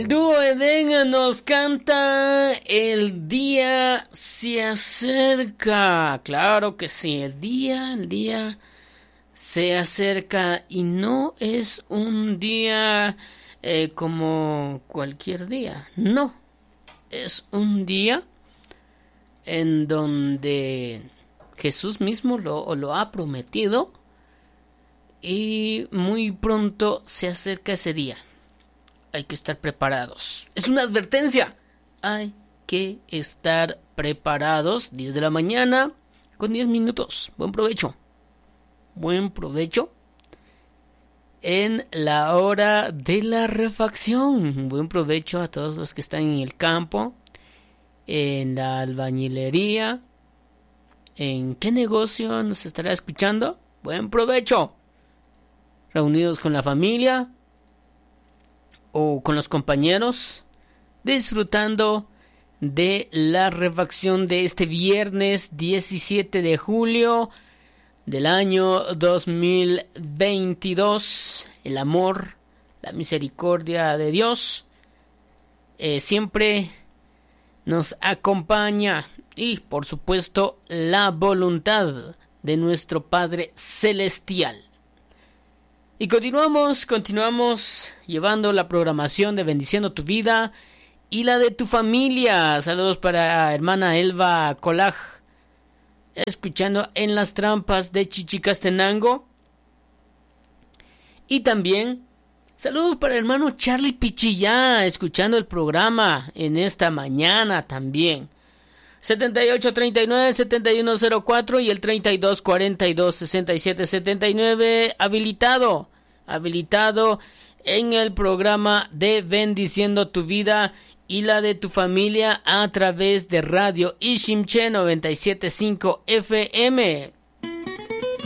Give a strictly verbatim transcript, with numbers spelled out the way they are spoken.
El dúo Edén nos canta El día se acerca. Claro que sí, el día, el día se acerca y no es un día eh, como cualquier día. No, es un día en donde Jesús mismo lo, lo ha prometido y muy pronto se acerca ese día. Hay que estar preparados. Es una advertencia. Hay que estar preparados. diez de la mañana con diez minutos. Buen provecho. Buen provecho. En la hora de la refacción. Buen provecho a todos los que están en el campo. En la albañilería. ¿En qué negocio nos estará escuchando? Buen provecho. Reunidos con la familia o con los compañeros, disfrutando de la refacción de este viernes diecisiete de julio del año dos mil veintidós. El amor, la misericordia de Dios eh, siempre nos acompaña, y por supuesto la voluntad de nuestro Padre Celestial. Y continuamos, continuamos llevando la programación de Bendiciendo tu Vida y la de tu familia. Saludos para hermana Elba Colaj, escuchando en las trampas de Chichicastenango. Y también saludos para hermano Charlie Pichillá, escuchando el programa en esta mañana también. setenta y ocho treinta y nueve setenta y uno cero cuatro y el treinta y dos cuarenta y dos sesenta y siete setenta y nueve habilitado, habilitado en el programa de Bendiciendo tu Vida y la de tu familia a través de Radio Ishimche noventa y siete punto cinco F M.